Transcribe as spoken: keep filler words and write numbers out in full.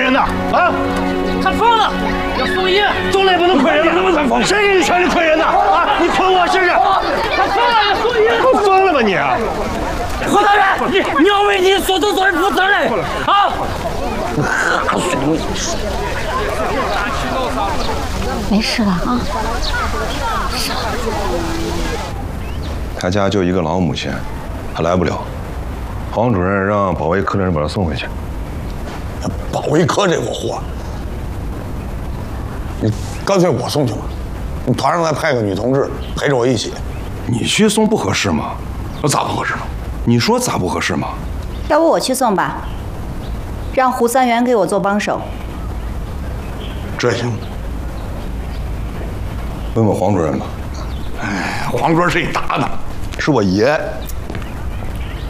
人的啊？ 他疯了，要送医。 从来不能亏人的，怎么才疯？谁给你权利亏人的啊？你亏我试试？ 他疯了，要送医。 你疯了吧你？ 何大人，你你要为你所作所为负责任啊！ 没事了啊。 他家就一个老母亲，他来不了。黄主任让保卫科的人把他送回去。 保卫科这伙货，你干脆我送去吧。你团上再派个女同志陪着我一起。 你去送不合适吗？咋不合适呢？你说咋不合适吗？ 要不我去送吧，让胡三元给我做帮手。 这行。 问问黄主任吧。 哎，黄哥是你打的， 是我爷。